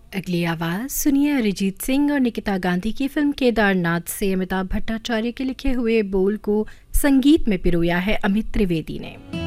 अगली आवाज़ सुनिए अरिजीत सिंह और निकिता गांधी की फिल्म केदारनाथ से अमिताभ भट्टाचार्य के लिखे हुए बोल को संगीत में पिरोया है अमित त्रिवेदी ने।